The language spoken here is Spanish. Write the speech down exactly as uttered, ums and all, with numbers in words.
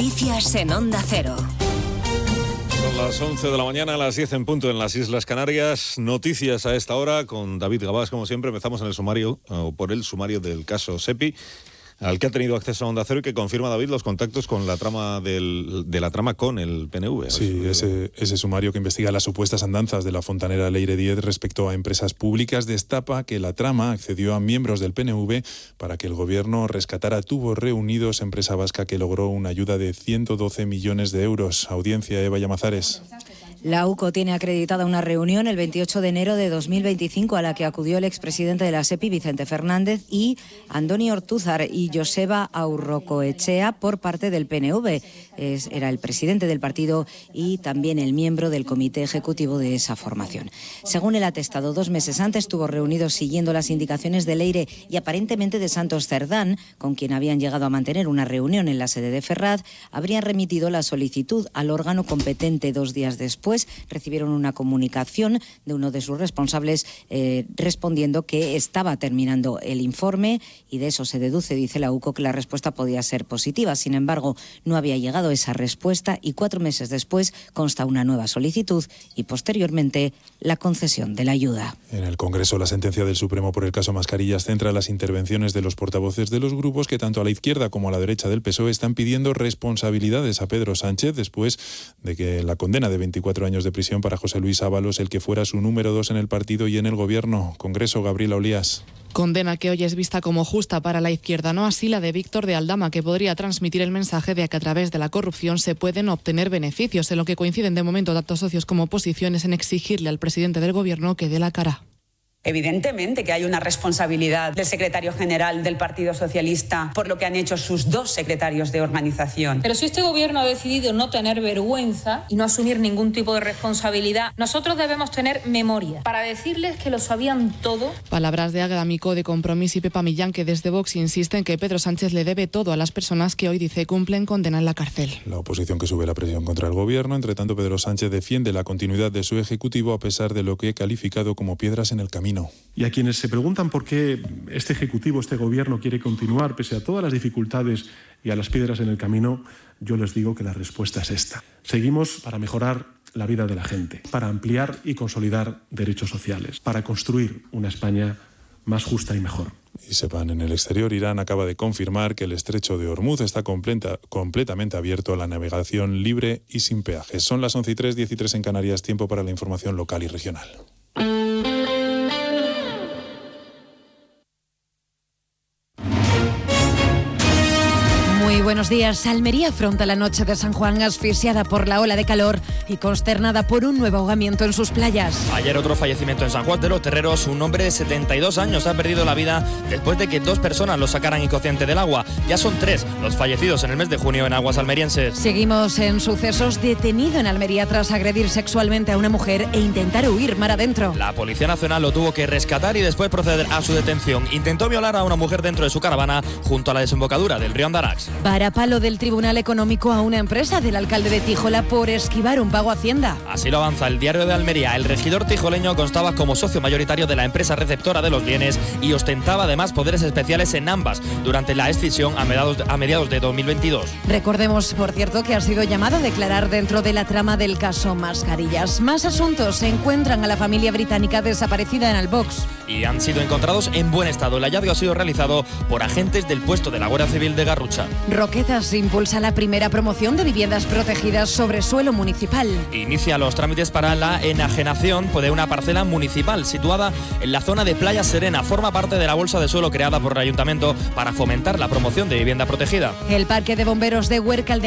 Noticias en Onda Cero. Son las once de la mañana, a las diez en punto en las Islas Canarias. Noticias a esta hora con David Gabás, como siempre. Empezamos en el sumario, o por el sumario del caso SEPI, al que ha tenido acceso a Onda Cero y que confirma, David, los contactos con la trama del, de la trama con el P N V. Sí, ese, ese sumario que investiga las supuestas andanzas de la fontanera Leire Díez respecto a empresas públicas destapa que la trama accedió a miembros del P N V para que el gobierno rescatara Tubos Reunidos, empresa vasca que logró una ayuda de ciento doce millones de euros. Audiencia, Eva Llamazares. La UCO tiene acreditada una reunión el veintiocho de enero de dos mil veinticinco a la que acudió el expresidente de la SEPI, Vicente Fernández, y Andoni Ortúzar y Joseba Aurrocoetxea por parte del P N V. Es, era el presidente del partido y también el miembro del comité ejecutivo de esa formación. Según el atestado, dos meses antes estuvo reunido siguiendo las indicaciones de Leire y aparentemente de Santos Cerdán, con quien habían llegado a mantener una reunión en la sede de Ferraz, habrían remitido la solicitud al órgano competente. Dos días después recibieron una comunicación de uno de sus responsables eh, respondiendo que estaba terminando el informe, y de eso se deduce, dice la UCO, que la respuesta podía ser positiva. Sin embargo, no había llegado esa respuesta y cuatro meses después consta una nueva solicitud y posteriormente la concesión de la ayuda. En el Congreso, la sentencia del Supremo por el caso Mascarillas centra las intervenciones de los portavoces de los grupos que tanto a la izquierda como a la derecha del P S O E están pidiendo responsabilidades a Pedro Sánchez después de que la condena de veinticuatro años de prisión para José Luis Ábalos, el que fuera su número dos en el partido y en el gobierno. Congreso, Gabriela Olías. Condena que hoy es vista como justa para la izquierda, no así la de Víctor de Aldama, que podría transmitir el mensaje de que a través de la corrupción se pueden obtener beneficios, en lo que coinciden de momento tanto socios como oposiciones en exigirle al presidente del gobierno que dé la cara. Evidentemente que hay una responsabilidad del secretario general del Partido Socialista por lo que han hecho sus dos secretarios de organización. Pero si este gobierno ha decidido no tener vergüenza y no asumir ningún tipo de responsabilidad, nosotros debemos tener memoria para decirles que lo sabían todo. Palabras de Águeda Micó de Compromís y Pepa Millán, que desde Vox insisten que Pedro Sánchez le debe todo a las personas que hoy dice cumplen condena en la cárcel. La oposición que sube la presión contra el gobierno. Entre tanto, Pedro Sánchez defiende la continuidad de su ejecutivo a pesar de lo que he calificado como piedras en el camino. Y a quienes se preguntan por qué este Ejecutivo, este Gobierno quiere continuar pese a todas las dificultades y a las piedras en el camino, yo les digo que la respuesta es esta. Seguimos para mejorar la vida de la gente, para ampliar y consolidar derechos sociales, para construir una España más justa y mejor. Y sepan, en el exterior, Irán acaba de confirmar que el estrecho de Hormuz está completa, completamente abierto a la navegación libre y sin peajes. Son las once y tres, diez y tres en Canarias, tiempo para la información local y regional. Muy buenos días. Almería afronta la noche de San Juan asfixiada por la ola de calor y consternada por un nuevo ahogamiento en sus playas. Ayer otro fallecimiento en San Juan de los Terreros. Un hombre de setenta y dos años ha perdido la vida después de que dos personas lo sacaran inconsciente del agua. Ya son tres los fallecidos en el mes de junio en aguas almerienses. Seguimos en sucesos. Detenido en Almería tras agredir sexualmente a una mujer e intentar huir mar adentro. La Policía Nacional lo tuvo que rescatar y después proceder a su detención. Intentó violar a una mujer dentro de su caravana junto a la desembocadura del río Andarax. Para palo del Tribunal Económico a una empresa del alcalde de Tíjola por esquivar un pago a Hacienda. Así lo avanza el Diario de Almería. El regidor tijoleño constaba como socio mayoritario de la empresa receptora de los bienes y ostentaba además poderes especiales en ambas durante la escisión a mediados, a mediados de dos mil veintidós. Recordemos, por cierto, que ha sido llamado a declarar dentro de la trama del caso Mascarillas. Más asuntos. Se encuentran a la familia británica desaparecida en Albox. Y han sido encontrados en buen estado. El hallazgo ha sido realizado por agentes del puesto de la Guardia Civil de Garrucha. Roquetas impulsa la primera promoción de viviendas protegidas sobre suelo municipal. Inicia los trámites para la enajenación de una parcela municipal situada en la zona de Playa Serena. Forma parte de la bolsa de suelo creada por el Ayuntamiento para fomentar la promoción de vivienda protegida. El Parque de Bomberos de Huércal de